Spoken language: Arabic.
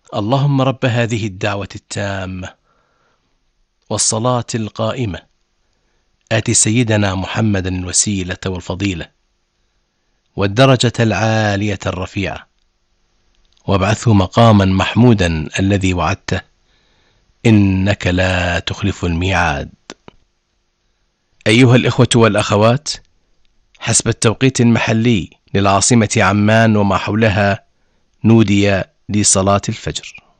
اللهم رب هذه الدعوة التامة والصلاة القائمة آت سيدنا محمدا الوسيلة والفضيلة والدرجة العالية الرفيعة وابعثه مقاما محمودا الذي وعدته إنك لا تخلف الميعاد. أيها الإخوة والأخوات، حسب التوقيت المحلي للعاصمة عمان وما حولها نودي لصلاة الفجر.